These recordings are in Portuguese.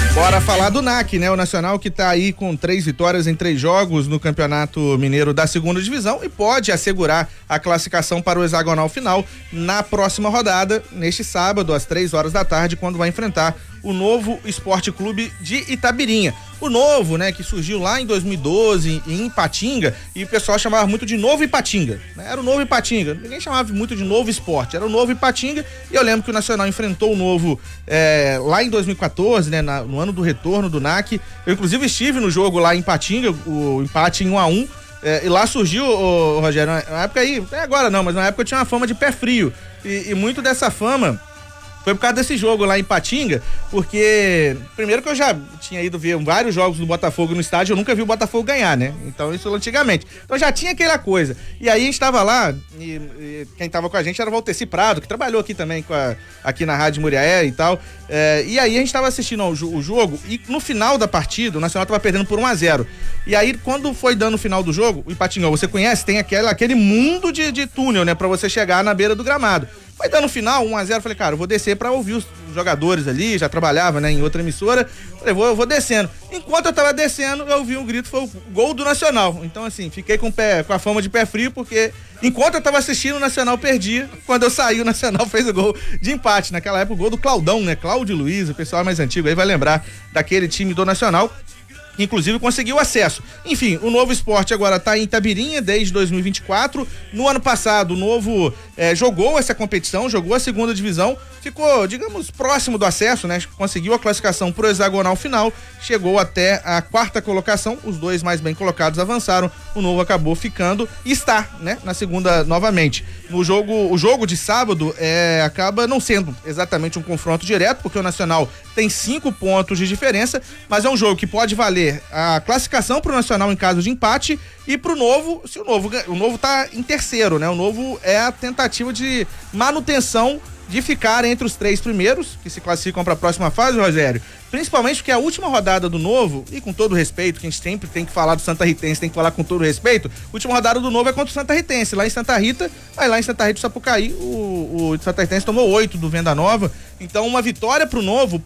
Bora falar do NAC, né? O Nacional que tá aí com 3 vitórias em 3 jogos no Campeonato Mineiro da segunda divisão e pode assegurar a classificação para o hexagonal final na próxima rodada, neste sábado, às 3 horas da tarde, quando vai enfrentar o Novo Esporte Clube de Itabirinha. O Novo, né, que surgiu lá em 2012 em Ipatinga, e o pessoal chamava muito de Novo Ipatinga, né? Era o Novo Ipatinga, ninguém chamava muito de Novo Esporte, era o Novo Ipatinga, e eu lembro que o Nacional enfrentou o Novo lá em 2014, né, no ano do retorno do NAC. Eu inclusive estive no jogo lá em Ipatinga, o empate em 1-1, e lá surgiu, Rogério, na época aí, não é agora não, mas na época tinha uma fama de pé frio, e muito dessa fama foi por causa desse jogo lá em Ipatinga, porque primeiro que eu já tinha ido ver vários jogos do Botafogo no estádio, eu nunca vi o Botafogo ganhar, né? Então isso antigamente. Então já tinha aquela coisa. E aí a gente tava lá, e quem tava com a gente era o Valteci Prado, que trabalhou aqui também aqui na Rádio Muriaé e tal. E aí a gente tava assistindo o jogo, e no final da partida, o Nacional tava perdendo por 1-0. E aí, quando foi dando o final do jogo, o Ipatinga, você conhece? Tem aquele mundo de túnel, né? Pra você chegar na beira do gramado. Foi dando o final, 1-0, falei, cara, eu vou descer pra ouvir os jogadores ali, já trabalhava, né, em outra emissora, falei, eu vou descendo. Enquanto eu tava descendo, eu ouvi um grito, foi o gol do Nacional. Então, assim, fiquei com a fama de pé frio, porque enquanto eu tava assistindo, o Nacional perdia. Quando eu saí, o Nacional fez o gol de empate. Naquela época, o gol do Claudão, né, Cláudio Luiz, o pessoal mais antigo aí vai lembrar daquele time do Nacional, que inclusive conseguiu acesso. Enfim, o Novo Esporte agora está em Itabirinha desde 2024. No ano passado, o Novo jogou essa competição, jogou a segunda divisão, ficou, digamos, próximo do acesso, né? Conseguiu a classificação pro hexagonal final, chegou até a 4ª colocação, os 2 mais bem colocados avançaram, o Novo acabou ficando e está, né, na segunda novamente. O jogo de sábado acaba não sendo exatamente um confronto direto, porque o Nacional tem 5 pontos de diferença, mas é um jogo que pode valer a classificação pro Nacional em caso de empate e pro Novo, se o Novo tá em terceiro, né? O Novo é a tentativa de manutenção de ficar entre os 3 primeiros, que se classificam para a próxima fase, Rogério. Principalmente porque a última rodada do Novo, e com todo respeito, que a gente sempre tem que falar do Santa Ritense, tem que falar com todo respeito, a última rodada do Novo é contra o Santa Ritense, lá em Santa Rita, aí lá em Santa Rita, Sapucaí, o Santa Ritense tomou 8 do Venda Nova, então uma vitória pro Novo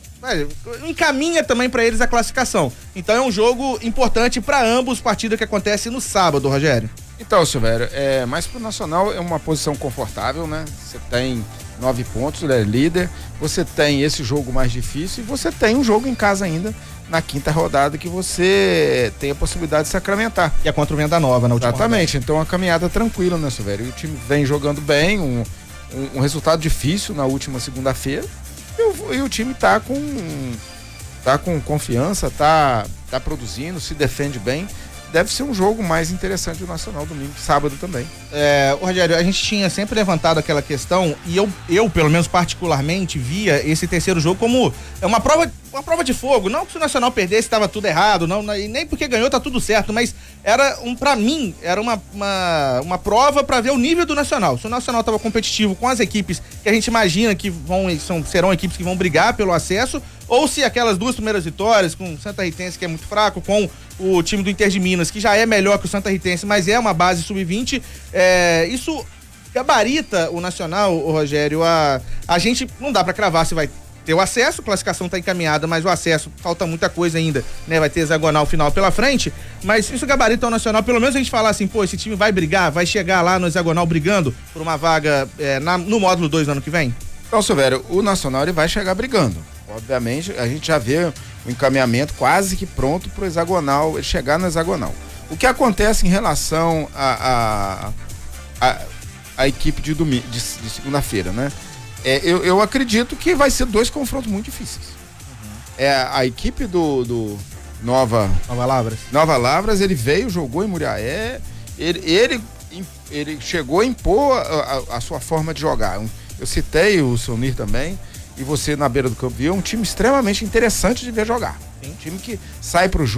encaminha também para eles a classificação. Então é um jogo importante para ambos, partida que acontece no sábado, Rogério. Então, Silvério, mas pro Nacional é uma posição confortável, né? Você tem 9 pontos, ele é líder, você tem esse jogo mais difícil e você tem um jogo em casa ainda na 5ª rodada que você tem a possibilidade de sacramentar. E é contra o Venda Nova na última Exatamente, rodada. então uma caminhada tranquila, né, Silvério? E o time vem jogando bem, um resultado difícil na última segunda-feira, e o time tá com confiança, tá produzindo, se defende bem. Deve ser um jogo mais interessante do Nacional domingo, sábado também. Rogério, a gente tinha sempre levantado aquela questão, e eu pelo menos particularmente, via esse terceiro jogo como uma prova de fogo. Não que se o Nacional perdesse estava tudo errado, não, e nem porque ganhou tá tudo certo, mas pra mim, era uma prova para ver o nível do Nacional. Se o Nacional estava competitivo com as equipes que a gente imagina que serão equipes que vão brigar pelo acesso, ou se aquelas 2 primeiras vitórias com o Santa Ritense, que é muito fraco, com o time do Inter de Minas, que já é melhor que o Santa Ritense, mas é uma base sub-20, isso gabarita o Nacional, o Rogério. A gente não dá para cravar se vai ter o acesso, a classificação tá encaminhada, mas o acesso, falta muita coisa ainda, né? Vai ter hexagonal final pela frente, mas isso gabarita o Nacional, pelo menos a gente falar assim, pô, esse time vai brigar, vai chegar lá no hexagonal brigando por uma vaga no módulo 2 no ano que vem? Então, Silvério, o Nacional ele vai chegar brigando. Obviamente, a gente já vê o encaminhamento quase que pronto pro hexagonal, ele chegar no hexagonal. O que acontece em relação a equipe de segunda-feira, né? Eu acredito que vai ser 2 confrontos muito difíceis. A equipe do Nova Lavras, ele veio, jogou em Muriaé, ele chegou a impor a sua forma de jogar. Eu citei o Sonir também, e você na beira do campo viu um time extremamente interessante de ver jogar. Um time que sai pro jogo